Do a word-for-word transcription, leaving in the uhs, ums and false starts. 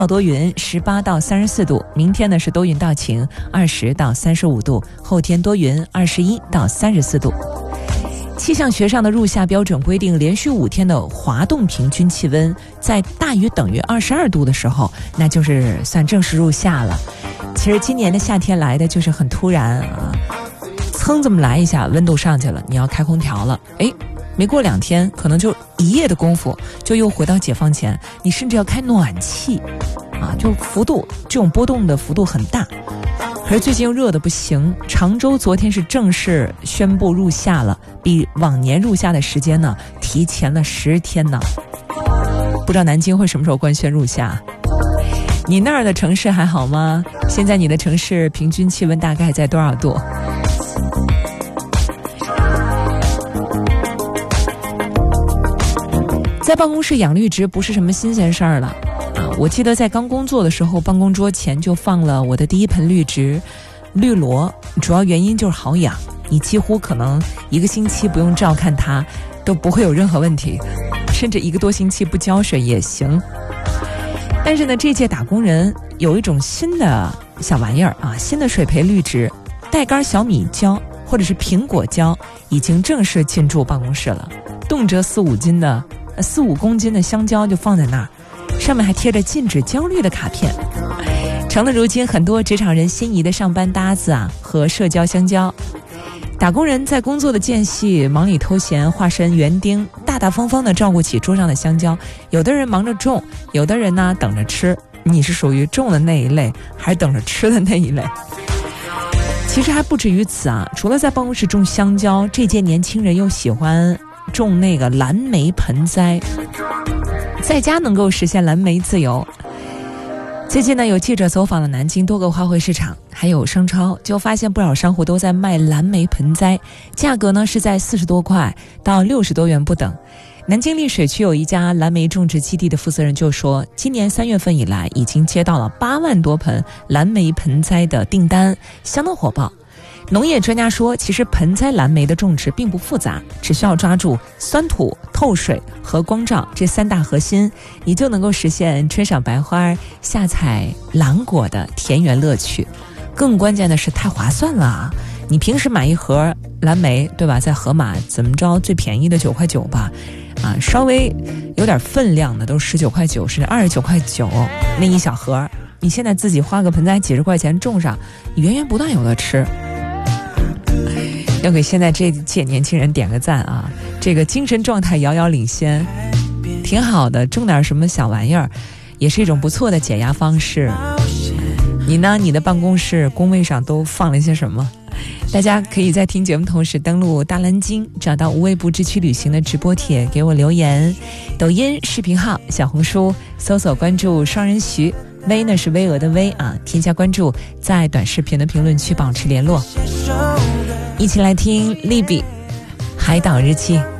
多云，十八到三十四度。明天呢是多云到晴，二十到三十五度。后天多云，二十一到三十四度。气象学上的入夏标准规定，连续五天的滑动平均气温在大于等于二十二度的时候，那就是算正式入夏了。其实今年的夏天来的就是很突然啊，噌这么来一下，温度上去了，你要开空调了，哎，没过两天，可能就一夜的功夫就又回到解放前，你甚至要开暖气啊，就幅度这种波动的幅度很大。可是最近又热得不行，常州昨天是正式宣布入夏了，比往年入夏的时间呢提前了十天呢。不知道南京会什么时候官宣入夏？你那儿的城市还好吗？现在你的城市平均气温大概在多少度？在办公室养绿植不是什么新鲜事儿了啊！我记得在刚工作的时候，办公桌前就放了我的第一盆绿植，绿萝。主要原因就是好养，你几乎可能一个星期不用照看它，都不会有任何问题，甚至一个多星期不浇水也行。但是呢，这届打工人有一种新的小玩意儿啊，新的水培绿植，带杆小米椒或者是苹果椒，已经正式进驻办公室了，动辄四五斤的。四五公斤的香蕉就放在那儿，上面还贴着禁止焦虑的卡片，成了如今很多职场人心仪的上班搭子啊和社交香蕉。打工人在工作的间隙忙里偷闲，化身园丁，大大方方地照顾起桌上的香蕉。有的人忙着种，有的人呢等着吃。你是属于种的那一类，还是等着吃的那一类？其实还不止于此啊，除了在办公室种香蕉，这届年轻人又喜欢种那个蓝莓盆栽，在家能够实现蓝莓自由。最近呢，有记者走访了南京多个花卉市场，还有商超，就发现不少商户都在卖蓝莓盆栽，价格呢是在四十多块到六十多元不等。南京溧水区有一家蓝莓种植基地的负责人就说，今年三月份以来已经接到了八万多盆蓝莓盆栽的订单，相当火爆。农业专家说，其实盆栽蓝莓的种植并不复杂，只需要抓住酸土、透水和光照这三大核心，你就能够实现春赏白花、夏采蓝果的田园乐趣。更关键的是太划算了，你平时买一盒蓝莓，对吧，在盒马怎么着最便宜的九块九吧，啊，稍微有点分量的都十九块九，是二十九块九那一小盒，你现在自己花个盆栽几十块钱种上，你源源不断有的吃。要给现在这届年轻人点个赞啊！这个精神状态遥遥领先，挺好的。种点什么小玩意儿，也是一种不错的解压方式。你呢？你的办公室工位上都放了一些什么？大家可以在听节目同时登录大蓝鲸，找到无微不至区旅行的直播帖，给我留言。抖音视频号、小红书搜索关注双人徐，微呢是巍峨的微啊，添加关注，在短视频的评论区保持联络。一起来听利比海岛日记。